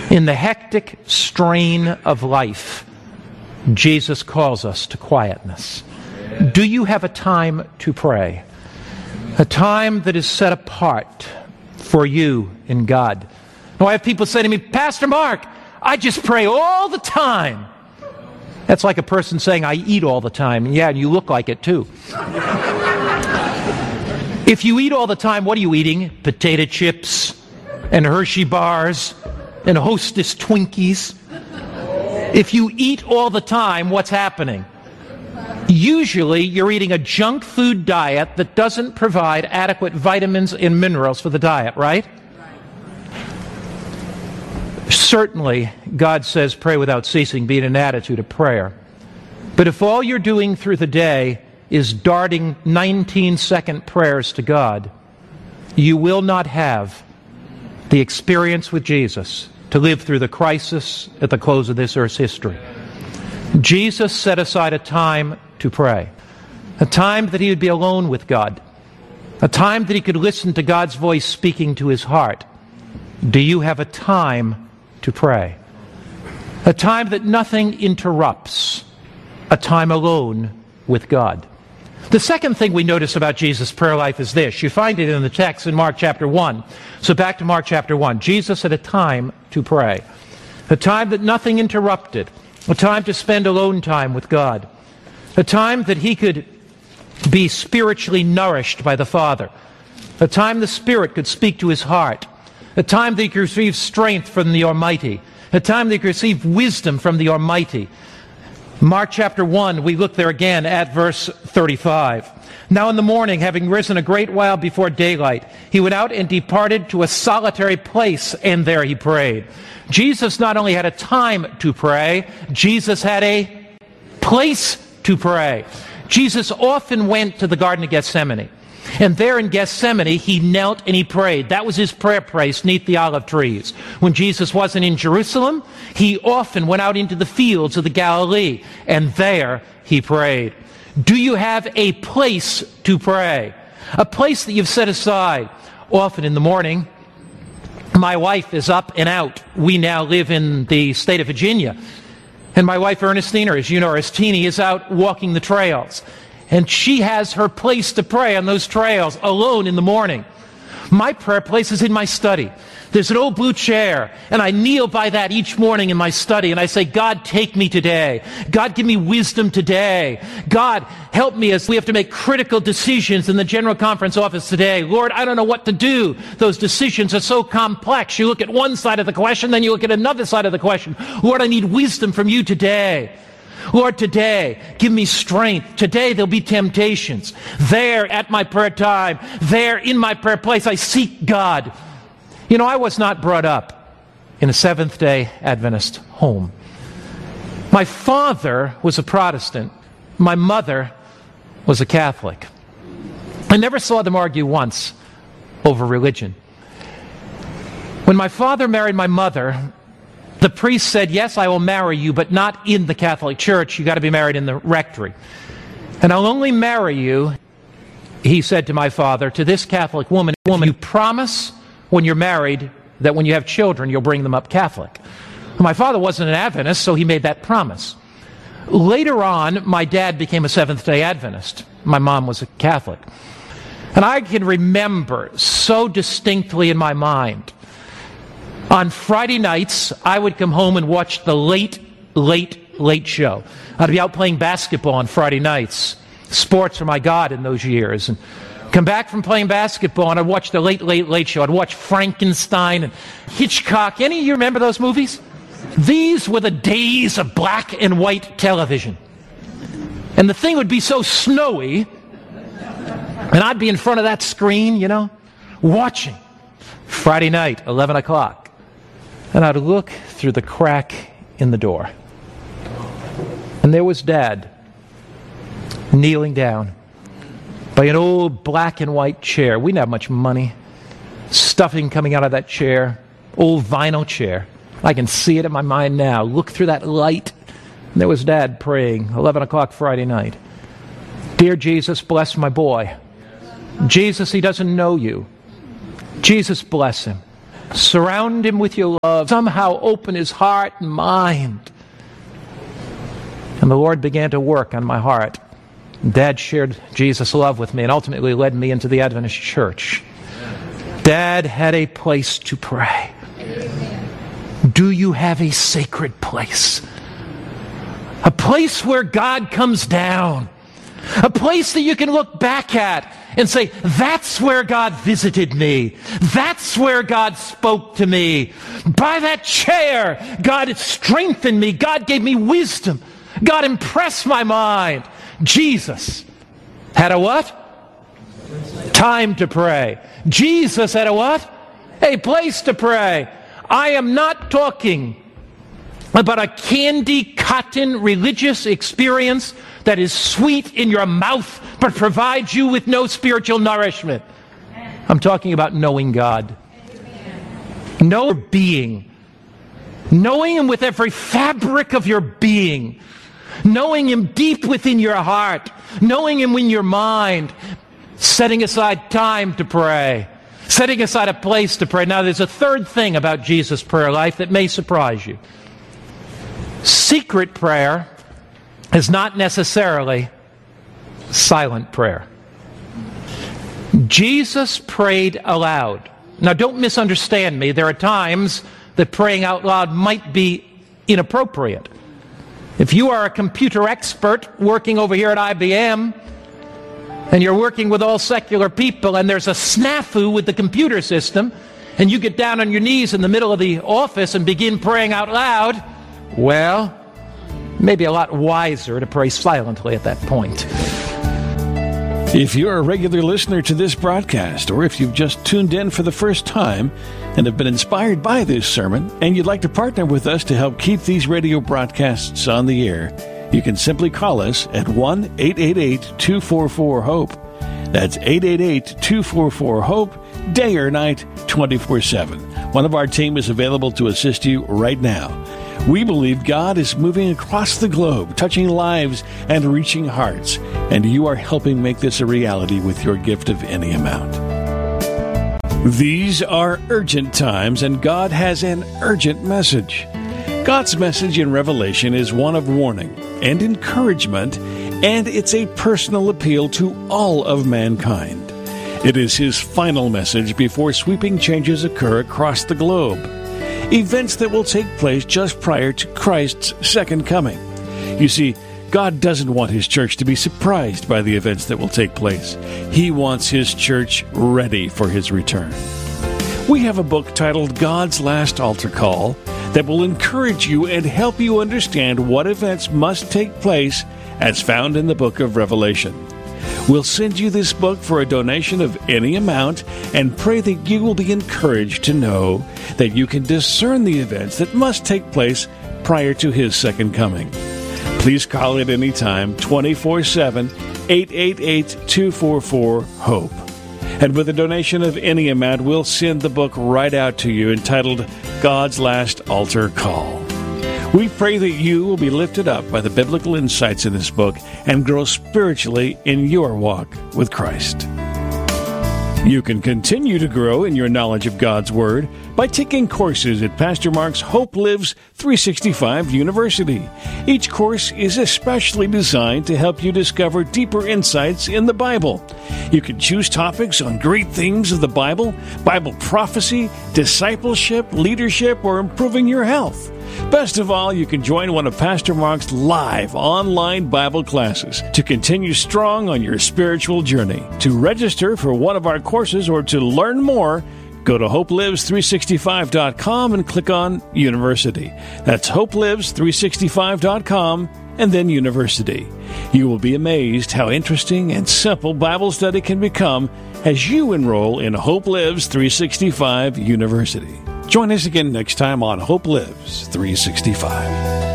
In the hectic strain of life, Jesus calls us to quietness. Do you have a time to pray? A time that is set apart for you and God. Now, I have people say to me, Pastor Mark, I just pray all the time. That's like a person saying, I eat all the time. Yeah, and you look like it too. If you eat all the time, what are you eating? Potato chips and Hershey bars and Hostess Twinkies. If you eat all the time, what's happening? Usually, you're eating a junk food diet that doesn't provide adequate vitamins and minerals for the diet, right? Certainly, God says pray without ceasing, be in an attitude of prayer. But if all you're doing through the day is darting 19-second prayers to God, you will not have the experience with Jesus to live through the crisis at the close of this earth's history. Jesus set aside a time to pray, a time that he would be alone with God, a time that he could listen to God's voice speaking to his heart. Do you have a time to pray? A time that nothing interrupts, a time alone with God. The second thing we notice about Jesus' prayer life is this. You find it in the text in Mark chapter 1. So back to Mark chapter 1. Jesus had a time to pray. A time that nothing interrupted. A time to spend alone time with God. A time that he could be spiritually nourished by the Father. A time the Spirit could speak to his heart. A time that he could receive strength from the Almighty. A time that he could receive wisdom from the Almighty. Mark chapter 1, we look there again at verse 35. Now in the morning, having risen a great while before daylight, he went out and departed to a solitary place, and there he prayed. Jesus not only had a time to pray, Jesus had a place to pray. Jesus often went to the Garden of Gethsemane. And there in Gethsemane, he knelt and he prayed. That was his prayer place, neath the olive trees. When Jesus wasn't in Jerusalem, he often went out into the fields of the Galilee, and there he prayed. Do you have a place to pray? A place that you've set aside? Often in the morning, my wife is up and out. We now live in the state of Virginia. And my wife Ernestine, or as you know, Ernestine, is out walking the trails. And she has her place to pray on those trails alone in the morning. My prayer place is in my study. There's an old blue chair, and I kneel by that each morning in my study, and I say, God, take me today. God, give me wisdom today. God, help me as we have to make critical decisions in the General Conference office today. Lord, I don't know what to do. Those decisions are so complex. You look at one side of the question, then you look at another side of the question. Lord, I need wisdom from you today. Lord, today, give me strength. Today, there'll be temptations. There, at my prayer time, there, in my prayer place, I seek God. You know, I was not brought up in a Seventh-day Adventist home. My father was a Protestant. My mother was a Catholic. I never saw them argue once over religion. When my father married my mother, the priest said, yes, I will marry you, but not in the Catholic Church. You've got to be married in the rectory. And I'll only marry you, he said to my father, to this Catholic woman, you promise when you're married that when you have children, you'll bring them up Catholic. Well, my father wasn't an Adventist, so he made that promise. Later on, my dad became a Seventh-day Adventist. My mom was a Catholic. And I can remember so distinctly in my mind, on Friday nights, I would come home and watch the late show. I'd be out playing basketball on Friday nights. Sports were my God in those years. And come back from playing basketball, and I'd watch the late show. I'd watch Frankenstein and Hitchcock. Any of you remember those movies? These were the days of black and white television. And the thing would be so snowy, and I'd be in front of that screen, you know, watching. Friday night, 11 o'clock. And I'd look through the crack in the door. And there was Dad, kneeling down by an old black and white chair. We didn't have much money. Stuffing coming out of that chair. Old vinyl chair. I can see it in my mind now. Look through that light. And there was Dad praying, 11 o'clock Friday night. Dear Jesus, bless my boy. Jesus, he doesn't know you. Jesus, bless him. Surround him with your love. Somehow open his heart and mind. And the Lord began to work on my heart. Dad shared Jesus' love with me and ultimately led me into the Adventist church. Dad had a place to pray. Do you have a sacred place? A place where God comes down. A place that you can look back at and say, that's where God visited me. That's where God spoke to me. By that chair, God strengthened me. God gave me wisdom. God impressed my mind. Jesus had a what? Time to pray. Jesus had a what? A place to pray. I am not talking about a candy cotton religious experience that is sweet in your mouth but provides you with no spiritual nourishment. I'm talking about knowing God. Know your being. Knowing Him with every fabric of your being. Knowing Him deep within your heart. Knowing Him in your mind. Setting aside time to pray. Setting aside a place to pray. Now, there's a third thing about Jesus' prayer life that may surprise you. Secret prayer is not necessarily silent prayer. Jesus prayed aloud. Now, don't misunderstand me. There are times that praying out loud might be inappropriate. If you are a computer expert working over here at IBM, and you're working with all secular people, and there's a snafu with the computer system, and you get down on your knees in the middle of the office and begin praying out loud, well, maybe a lot wiser to pray silently at that point. If you're a regular listener to this broadcast, or if you've just tuned in for the first time and have been inspired by this sermon, and you'd like to partner with us to help keep these radio broadcasts on the air, you can simply call us at 1-888-244-HOPE. That's 888-244-HOPE, day or night, 24/7. One of our team is available to assist you right now. We believe God is moving across the globe, touching lives and reaching hearts, and you are helping make this a reality with your gift of any amount. These are urgent times, and God has an urgent message. God's message in Revelation is one of warning and encouragement, and it's a personal appeal to all of mankind. It is His final message before sweeping changes occur across the globe. Events that will take place just prior to Christ's second coming. You see, God doesn't want His church to be surprised by the events that will take place. He wants His church ready for His return. We have a book titled God's Last Altar Call that will encourage you and help you understand what events must take place as found in the book of Revelation. We'll send you this book for a donation of any amount and pray that you will be encouraged to know that you can discern the events that must take place prior to His second coming. Please call at any time, 24/7, 888-244-HOPE. And with a donation of any amount, we'll send the book right out to you entitled God's Last Altar Call. We pray that you will be lifted up by the biblical insights in this book and grow spiritually in your walk with Christ. You can continue to grow in your knowledge of God's Word by taking courses at Pastor Mark's Hope Lives 365 University. Each course is especially designed to help you discover deeper insights in the Bible. You can choose topics on great themes of the Bible, Bible prophecy, discipleship, leadership, or improving your health. Best of all, you can join one of Pastor Mark's live online Bible classes to continue strong on your spiritual journey. To register for one of our courses or to learn more, go to hopelives365.com and click on University. That's hopelives365.com and then University. You will be amazed how interesting and simple Bible study can become as you enroll in Hope Lives 365 University. Join us again next time on Hope Lives 365.